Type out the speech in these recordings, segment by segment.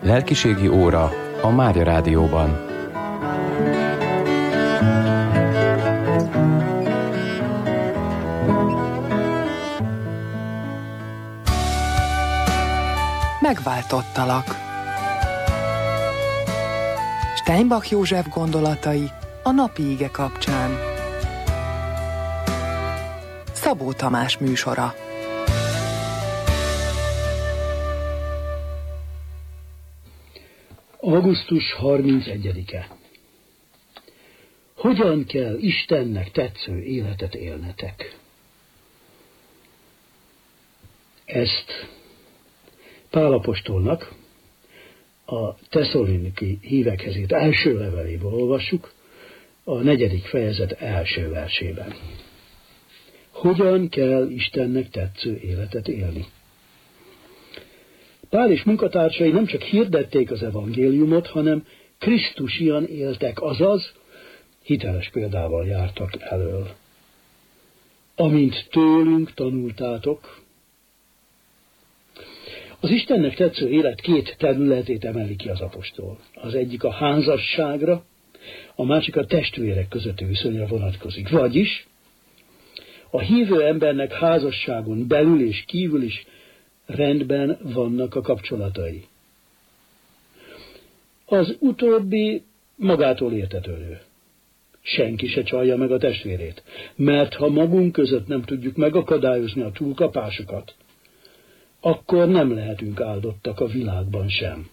Lelkiségi óra a Mária Rádióban. Megváltottalak. Steinbach József gondolatai a napi ige kapcsán. Szabó Tamás műsora. Augusztus 31-e. Hogyan kell Istennek tetsző életet élnetek? Ezt Pál apostolnak a tesszaloniki hívekhez írt első leveléből olvassuk, a 4. fejezet első versében. Hogyan kell Istennek tetsző életet élni? Pál és munkatársai nem csak hirdették az evangéliumot, hanem krisztusian éltek, azaz hiteles példával jártak elől. Amint tőlünk tanultátok. Az Istennek tetsző élet két területét emeli ki az apostol. Az egyik a házasságra, a másik a testvérek közötti viszonyra vonatkozik. Vagyis a hívő embernek házasságon belül és kívül is rendben vannak a kapcsolatai. Az utóbbi magától értetődő. Senki se csalja meg a testvérét, mert ha magunk között nem tudjuk megakadályozni a túlkapásokat, akkor nem lehetünk áldottak a világban sem.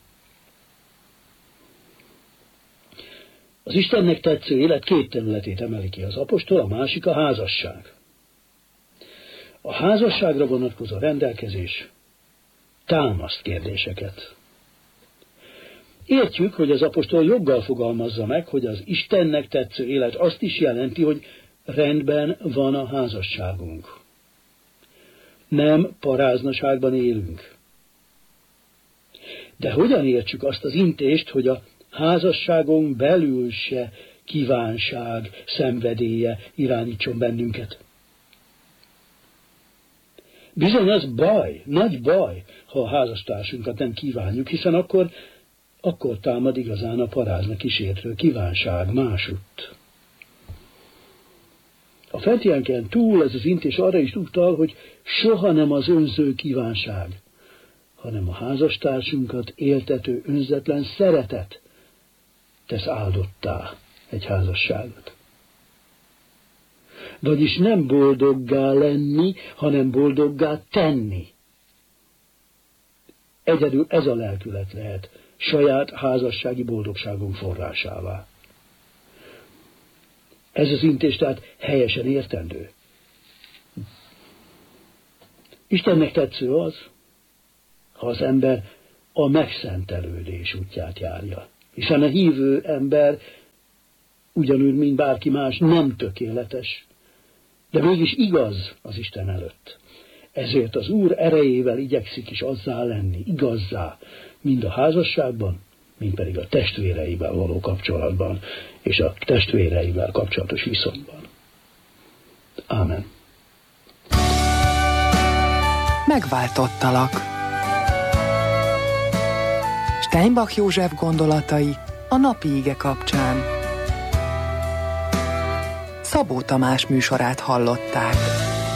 Az Istennek tetsző élet két területét emeli ki az apostol, a másik a házasság. A házasságra vonatkozó rendelkezés támaszt kérdéseket. Értjük, hogy az apostol joggal fogalmazza meg, hogy az Istennek tetsző élet azt is jelenti, hogy rendben van a házasságunk. Nem paráznaságban élünk. De hogyan értsük azt az intést, hogy a házasságon belül se kívánság, szenvedélye irányítson bennünket? Bizony az baj, nagy baj, ha a házastársunkat nem kívánjuk, hiszen akkor támad igazán a parázna kísértő kívánság másutt. A fentienken túl ez az intés arra is utal, hogy soha nem az önző kívánság, hanem a házastársunkat éltető önzetlen szeretet tesz áldottá egy házasságot. Vagyis nem boldoggá lenni, hanem boldoggá tenni. Egyedül ez a lelkület lehet saját házassági boldogságunk forrásává. Ez az intés tehát helyesen értendő. Istennek tetsző az, ha az ember a megszentelődés útját járja. Hiszen a hívő ember ugyanúgy, mint bárki más, nem tökéletes, de mégis igaz az Isten előtt. Ezért az Úr erejével igyekszik is azzá lenni, igazzá, mind a házasságban, mind pedig a testvéreivel való kapcsolatban, és a testvéreivel kapcsolatos viszonyban. Ámen. Megváltottalak. Steinbach József gondolatai a napi ige kapcsán. Szabó Tamás műsorát hallották.